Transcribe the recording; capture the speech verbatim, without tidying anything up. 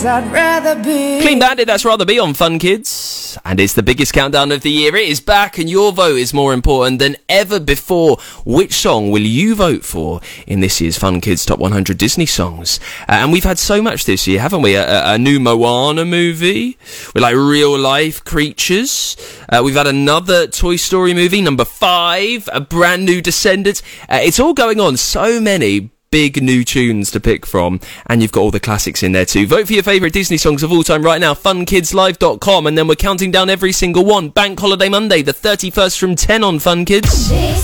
place I'd rather be. Clean Bandit, that's Rather Be on Fun Kids. And it's the biggest countdown of the year. It is back and your vote is more important than ever before. Which song will you vote for in this year's Fun Kids Top one hundred Disney Songs? Uh, and we've had so much this year, haven't we? A, a, a new Moana movie with like real life creatures. Uh, we've had another Toy Story movie, number five, a brand new Descendants. Uh, it's all going on. So many big new tunes to pick from, and you've got all the classics in there too. Vote for your favourite Disney songs of all time right now, fun kids live dot com, and then we're counting down every single one. Bank Holiday Monday, the thirty-first from ten on Fun Kids.